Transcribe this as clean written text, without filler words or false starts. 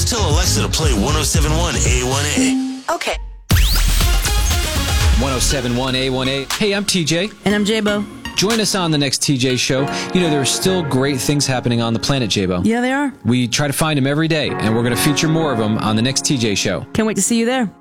tell Alexa to play 1071 A1A. Okay. 1071 A1A. Hey, I'm TJ. And I'm J-Bo. Join us on the next TJ show. You know, there are still great things happening on the planet, J-Bo. Yeah, they are. We try to find them every day, and we're going to feature more of them on the next TJ show. Can't wait to see you there.